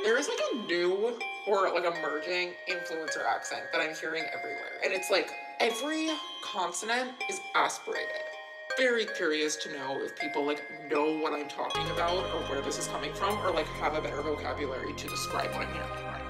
There is like a new or like emerging influencer accent that I'm hearing everywhere. And it's like every consonant is aspirated. Very curious to know if people like know what I'm talking about or where this is coming from or like have a better vocabulary to describe what I'm hearing.